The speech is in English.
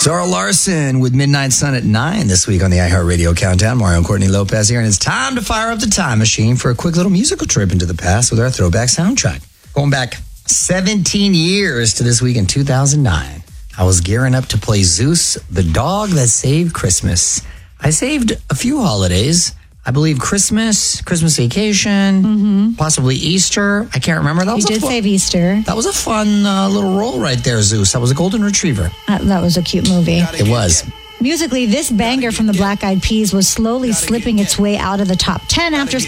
Zara Larson with Midnight Sun at 9 this week on the iHeartRadio Countdown. Mario and Courtney Lopez here, and it's time to fire up the time machine for a quick little musical trip into the past with our throwback soundtrack. Going back 17 years to this week in 2009, I was gearing up to play Zeus, the dog that saved Christmas. I saved a few holidays. I believe Christmas vacation, possibly Easter. I can't remember. You did save Easter. That was a fun little role right there, Zeus. That was a golden retriever. That was a cute movie. It was. Musically, this banger from the Black Eyed Peas was slowly slipping its way out of the top 10 after